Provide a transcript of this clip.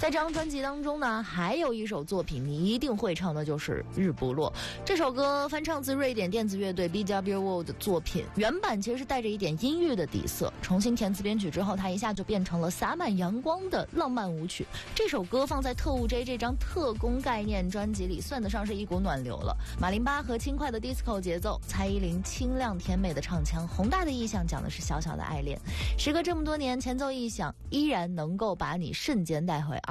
在这张专辑当中呢，还有一首作品你一定会唱的，就是《日不落》。这首歌翻唱自瑞典电子乐队 BW World 的作品，原版其实是带着一点阴郁的底色，重新填词编曲之后，它一下就变成了洒满阳光的浪漫舞曲。这首歌放在特务 J 这张特工概念专辑里，算得上是一股暖流了。马林巴和轻快的 disco 节奏，蔡依林清亮甜美的唱腔，宏大的意象讲的是小小的爱恋。时隔这么多年，前奏一响，依然能够把你瞬间带回